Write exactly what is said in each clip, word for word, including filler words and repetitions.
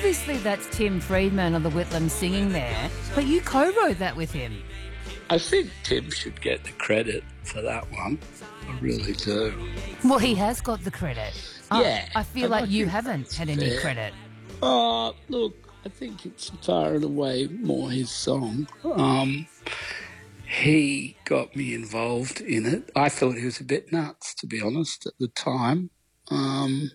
obviously that's Tim Friedman of the Whitlams singing there, but you co-wrote that with him. I think Tim should get the credit for that one. I really do. Well, he has got the credit. Yeah. I, I feel I like you think haven't that's had any fair. credit. Oh, look, I think it's far and away more his song. Um, he got me involved in it. I thought he was a bit nuts, to be honest, at the time. Um,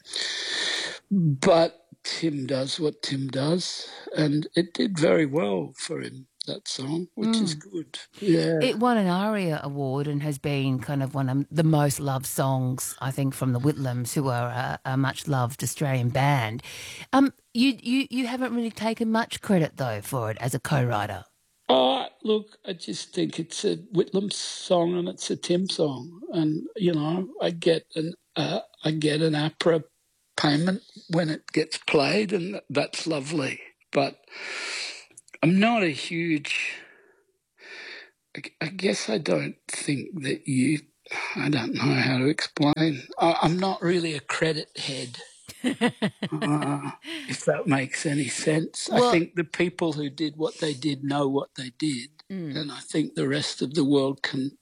but Tim does what Tim does, and it did very well for him, that song, which mm. is good. Yeah. It won an ARIA award and has been kind of one of the most loved songs, I think, from the Whitlams, who are a, a much-loved Australian band. Um, you, you, you haven't really taken much credit, though, for it as a co-writer. Oh, look, I just think it's a Whitlam song and it's a Tim song. And, you know, I get an uh, I get an APRA payment when it gets played, and that's lovely. But I'm not a huge... I, I guess I don't think that you... I don't know how to explain. I, I'm not really a credit head. uh, if that makes any sense. Well, I think the people who did what they did know what they did, mm. and I think the rest of the world can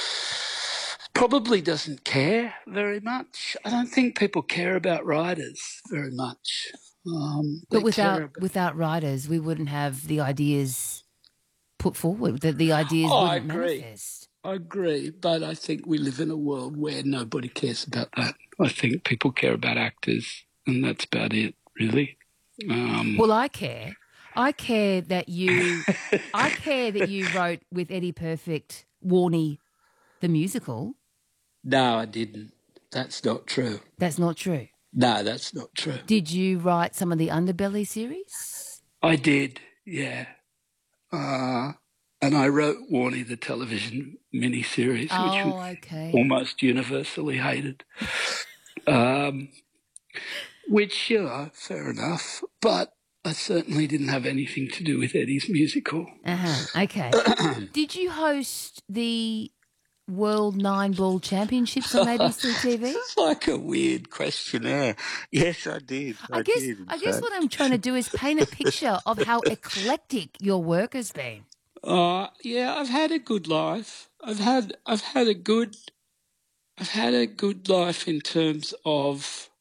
probably doesn't care very much. I don't think people care about writers very much. Um, but without about... without writers, we wouldn't have the ideas put forward. The, the ideas oh, wouldn't I agree. manifest. I agree, but I think we live in a world where nobody cares about that. I think people care about actors, and that's about it, really. Um, well, I care. I care that you. I care that you wrote with Eddie Perfect, Warnie, the musical. No, I didn't. That's not true. That's not true. No, that's not true. Did you write some of the Underbelly series? I did. Yeah. Uh, and I wrote Warnie, the television miniseries, oh, which was okay. almost universally hated. um, which, you know, fair enough. But I certainly didn't have anything to do with Eddie's musical. Uh-huh. Okay. Did you host the World Nine Ball Championships on A B C T V? It's like a weird questionnaire. Yes, I did. I, I guess did, I guess what I'm trying to do is paint a picture of how eclectic your work has been. Uh yeah, I've had a good life. I've had I've had a good I've had a good life in terms of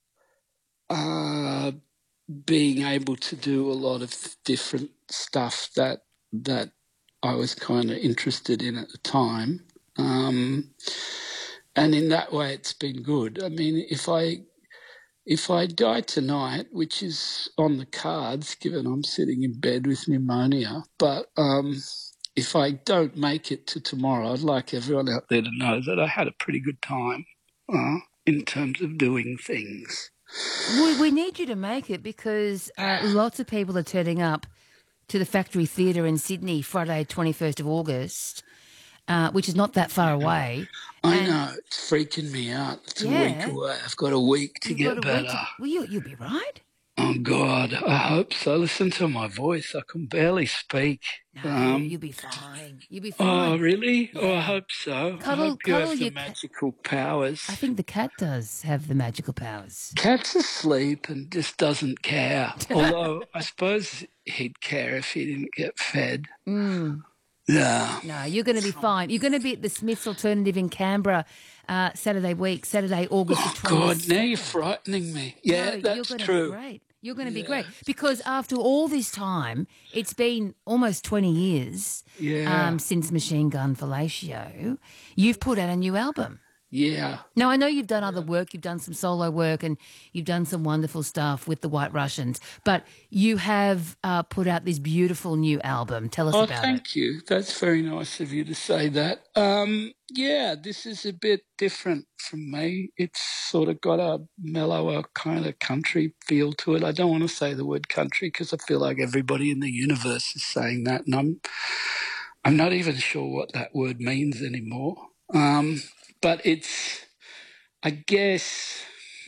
uh being able to do a lot of different stuff that that I was kind of interested in at the time. Um, and in that way, it's been good. I mean, if I if I die tonight, which is on the cards, given I'm sitting in bed with pneumonia, but um, if I don't make it to tomorrow, I'd like everyone out there to know that I had a pretty good time uh, in terms of doing things. We, we need you to make it because uh, lots of people are turning up to the Factory Theatre in Sydney Friday, twenty-first of August. Uh, which is not that far away. I and know. It's freaking me out. It's yeah, a week away. I've got a week to You've get got a better. Week to, well, you, you'll be right. Oh, God. I hope so. Listen to my voice. I can barely speak. No, um, you'll be fine. You'll be fine. Oh, really? Yeah. Oh, I hope so. Cuddle, I hope you cuddle have the your magical powers. I think the cat does have the magical powers. Cat's asleep and just doesn't care. Although I suppose he'd care if he didn't get fed. Mm. Yeah. No, you're going to be fine. You're going to be at the Smiths Alternative in Canberra uh, Saturday week, Saturday, August oh, the twentieth. God, now you're frightening me. Yeah, no, that's you're gonna true. Be great. You're going to yeah. be great. Because after all this time, it's been almost twenty years yeah. um, since Machine Gun Fellatio, you've put out a new album. Yeah. Now, I know you've done other work. You've done some solo work and you've done some wonderful stuff with the White Russians. But you have uh, put out this beautiful new album. Tell us oh, about it. Oh, thank you. That's very nice of you to say that. Um, yeah, this is a bit different from me. It's sort of got a mellower kind of country feel to it. I don't want to say the word country because I feel like everybody in the universe is saying that. And I'm, I'm not even sure what that word means anymore. Um But it's, I guess,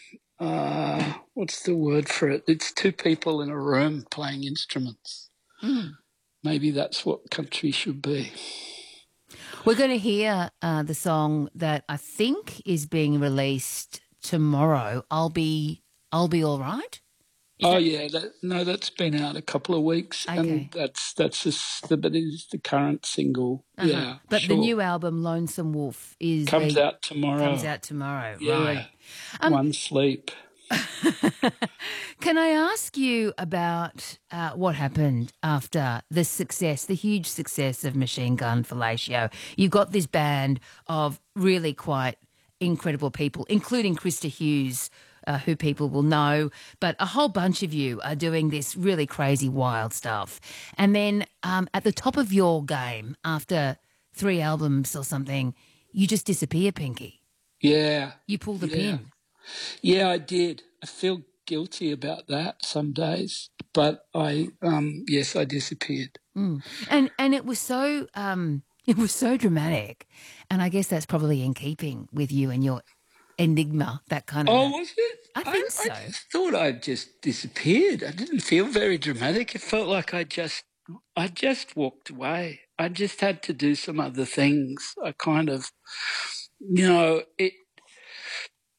uh, what's the word for it? It's two people in a room playing instruments. Mm. Maybe that's what country should be. We're going to hear uh, the song that I think is being released tomorrow. I'll be, I'll be all right. Oh that, yeah, that, no, that's been out a couple of weeks, okay. and that's that's just the but it is the current single. Uh-huh. Yeah, but sure. the new album, Lonesome Wolf, is comes where, out tomorrow. Comes out tomorrow, yeah, right? Um, One Sleep. Can I ask you about uh, what happened after the success, the huge success of Machine Gun Fellatio? You got this band of really quite incredible people, including Krista Hughes, uh, who people will know, but a whole bunch of you are doing this really crazy, wild stuff. And then um, at the top of your game, after three albums or something, you just disappear, Pinky. Yeah. You pull the yeah. pin. Yeah, I did. I feel guilty about that some days, but I, um, yes, I disappeared. Mm. And and it was so um, it was so dramatic, and I guess that's probably in keeping with you and your enigma, that kind of. Oh, a, was it? I think I, so. I just thought I'd just disappeared. I didn't feel very dramatic. It felt like I just, I just walked away. I just had to do some other things. I kind of, you know, it,